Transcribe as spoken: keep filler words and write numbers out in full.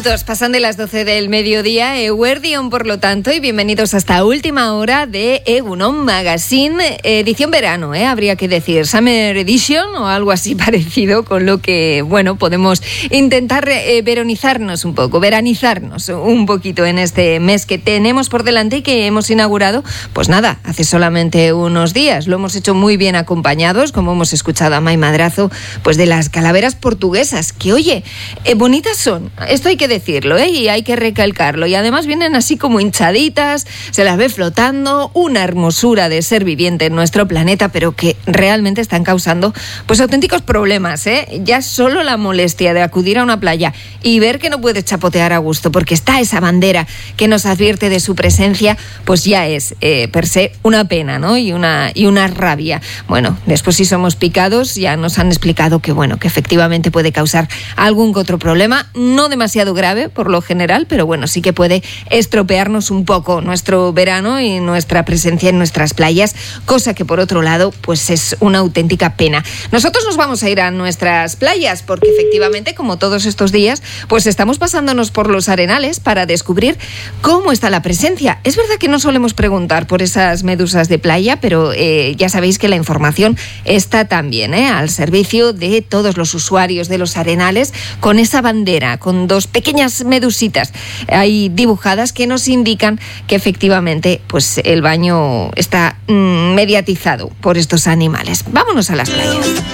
Dos pasan de las doce del mediodía, Eguerdion, por lo tanto, y bienvenidos a esta última hora de Egunon Magazine, edición verano, ¿eh? Habría que decir Summer Edition o algo así parecido, con lo que, bueno, podemos intentar eh, veronizarnos un poco, veranizarnos un poquito en este mes que tenemos por delante y que hemos inaugurado, pues nada, hace solamente unos días. Lo hemos hecho muy bien acompañados, como hemos escuchado a May Madrazo, pues de las calaveras portuguesas, que oye, eh, bonitas son, esto hay que decirlo, ¿eh? Y hay que recalcarlo, y además vienen así como hinchaditas, se las ve flotando, una hermosura de ser viviente en nuestro planeta, pero que realmente están causando pues auténticos problemas, ¿eh? Ya solo la molestia de acudir a una playa y ver que no puedes chapotear a gusto porque está esa bandera que nos advierte de su presencia, pues ya es eh, per se una pena, ¿no? Y una, y una rabia. Bueno, después si somos picados ya nos han explicado que bueno, que efectivamente puede causar algún otro problema, no demasiado grave grave por lo general, pero bueno, sí que puede estropearnos un poco nuestro verano y nuestra presencia en nuestras playas, cosa que por otro lado pues es una auténtica pena. Nosotros nos vamos a ir a nuestras playas porque efectivamente, como todos estos días, pues estamos pasándonos por los arenales para descubrir cómo está la presencia. Es verdad que no solemos preguntar por esas medusas de playa, pero eh, ya sabéis que la información está también ¿eh? al servicio de todos los usuarios de los arenales, con esa bandera, con dos pequeñas medusitas ahí dibujadas que nos indican que efectivamente pues el baño está mm, mediatizado por estos animales. Vámonos a las playas.